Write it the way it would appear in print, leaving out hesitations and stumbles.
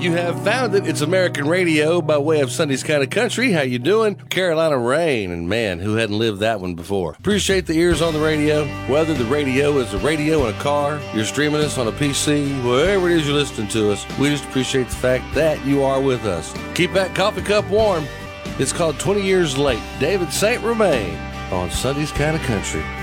you have found it. It's American Radio by way of Sunday's Kind of Country. How you doing? Carolina Rain, and man, who hadn't lived that one before? Appreciate the ears on the radio. Whether the radio is a radio in a car, you're streaming us on a PC, wherever it is you're listening to us, we just appreciate the fact that you are with us. Keep that coffee cup warm. It's called 20 Years Late. David St. Romain on Sunday's Kind of Country.